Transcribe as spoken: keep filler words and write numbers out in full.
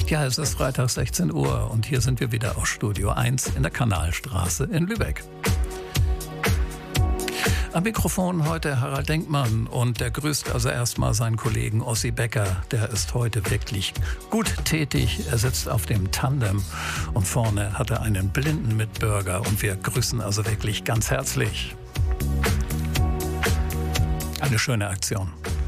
Ja, es ist Freitag sechzehn Uhr und hier sind wir wieder aus Studio eins in der Kanalstraße in Lübeck. Am Mikrofon heute Harald Denkmann und der grüßt also erstmal seinen Kollegen Ossi Becker. Der ist heute wirklich gut tätig. Er sitzt auf dem Tandem und vorne hat er einen blinden Mitbürger und wir grüßen also wirklich ganz herzlich. Eine schöne Aktion.